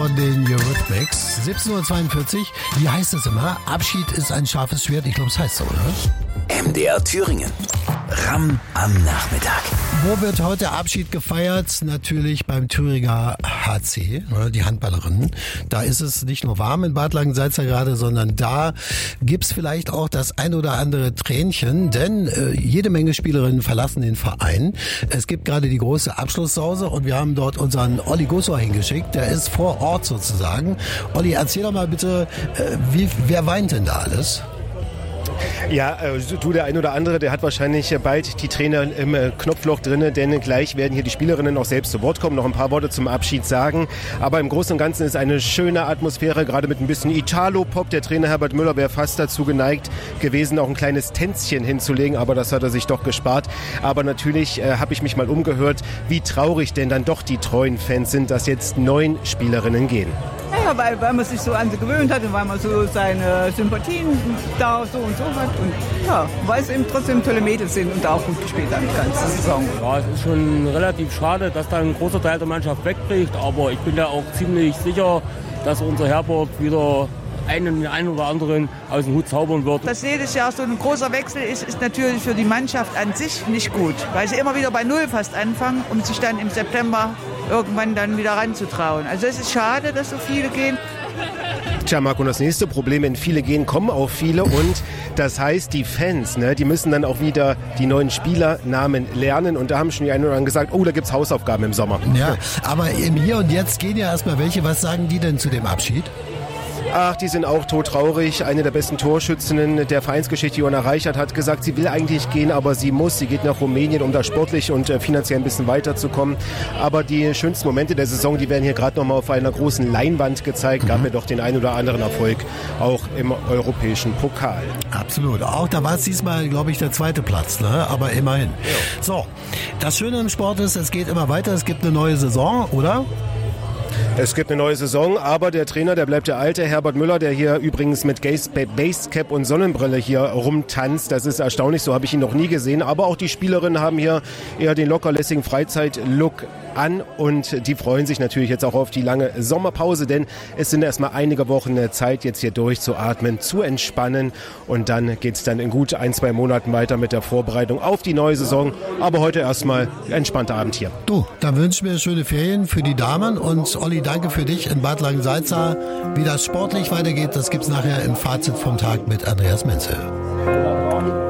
von den Eurythmics. 17:42 Uhr. Wie heißt es immer? Abschied ist ein scharfes Schwert. Ich glaube, es heißt so, oder? MDR Thüringen. Ramm am Nachmittag. Wo wird heute Abschied gefeiert? Natürlich beim Thüringer HC, die Handballerinnen. Da ist es nicht nur warm in Bad Langensalza gerade, sondern da gibt's vielleicht auch das ein oder andere Tränchen, denn jede Menge Spielerinnen verlassen den Verein. Es gibt gerade die große Abschlusssause und wir haben dort unseren Olli Gussor hingeschickt. Der ist vor Ort sozusagen. Olli, erzähl doch mal bitte, wer weint denn da alles? Ja, der ein oder andere, der hat wahrscheinlich bald die Trainer im Knopfloch drinne, denn gleich werden hier die Spielerinnen auch selbst zu Wort kommen, noch ein paar Worte zum Abschied sagen. Aber im Großen und Ganzen ist eine schöne Atmosphäre, gerade mit ein bisschen Italo-Pop. Der Trainer Herbert Müller wäre fast dazu geneigt gewesen, auch ein kleines Tänzchen hinzulegen, aber das hat er sich doch gespart. Aber natürlich habe ich mich mal umgehört, wie traurig denn dann doch die treuen Fans sind, dass jetzt 9 Spielerinnen gehen. Ja, weil man sich so an sie gewöhnt hat und weil man so seine Sympathien da so und so hat. Und ja, weil es eben trotzdem tolle Mädels sind und auch gut gespielt haben die ganze Saison. Ja, es ist schon relativ schade, dass da ein großer Teil der Mannschaft wegbricht. Aber ich bin da auch ziemlich sicher, dass unser Herbert wieder den einen oder anderen aus dem Hut zaubern wird. Dass jedes Jahr so ein großer Wechsel ist natürlich für die Mannschaft an sich nicht gut. Weil sie immer wieder bei Null fast anfangen, um sich dann im September irgendwann dann wieder ranzutrauen. Also es ist schade, dass so viele gehen. Tja, Marco, und das nächste Problem, wenn viele gehen, kommen auch viele und das heißt, die Fans, die müssen dann auch wieder die neuen Spielernamen lernen und da haben schon die einen oder anderen gesagt, oh, da gibt's Hausaufgaben im Sommer. Ja, aber im Hier und Jetzt gehen ja erstmal welche. Was sagen die denn zu dem Abschied? Ach, die sind auch todtraurig. Eine der besten Torschützinnen der Vereinsgeschichte, Johanna Reichert, hat gesagt, sie will eigentlich gehen, aber sie muss. Sie geht nach Rumänien, um da sportlich und finanziell ein bisschen weiterzukommen. Aber die schönsten Momente der Saison, die werden hier gerade nochmal auf einer großen Leinwand gezeigt. Gab mir doch den ein oder anderen Erfolg, auch im europäischen Pokal. Absolut. Auch da war es diesmal, glaube ich, der zweite Platz, aber immerhin. Ja. So, das Schöne im Sport ist, es geht immer weiter. Es gibt eine neue Saison, oder? Es gibt eine neue Saison, aber der Trainer, der bleibt der alte, Herbert Müller, der hier übrigens mit Basecap und Sonnenbrille hier rumtanzt. Das ist erstaunlich, so habe ich ihn noch nie gesehen. Aber auch die Spielerinnen haben hier eher den lockerlässigen Freizeitlook an und die freuen sich natürlich jetzt auch auf die lange Sommerpause, denn es sind erstmal einige Wochen Zeit, jetzt hier durchzuatmen, zu entspannen und dann geht es dann in gut 1-2 Monaten weiter mit der Vorbereitung auf die neue Saison. Aber heute erstmal entspannter Abend hier. Du, dann wünschen wir schöne Ferien für die Damen und Olli, danke für dich in Bad Langensalza. Wie das sportlich weitergeht, das gibt's nachher im Fazit vom Tag mit Andreas Menzel.